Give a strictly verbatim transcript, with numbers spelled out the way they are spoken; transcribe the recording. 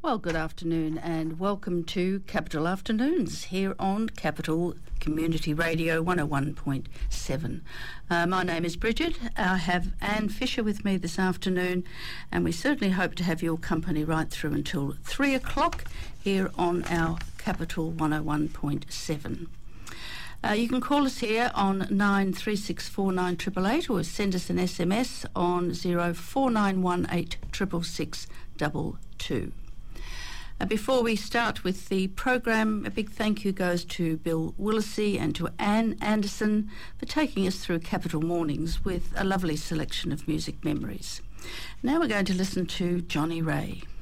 Well, good afternoon and welcome to Capital Afternoons here on Capital Community Radio one oh one point seven. Uh, my name is Bridget. I have Anne Fisher with me this afternoon, and we certainly hope to have your company right through until three o'clock here on our Capital one oh one point seven. Uh, you can call us here on nine three six four nine eight eight eight or send us an S M S on zero four nine one eight six six six two two. Uh, before we start with the program, a big thank you goes to Bill Willisey and to Anne Anderson for taking us through Capital Mornings with a lovely selection of music memories. Now we're going to listen to Johnny Ray.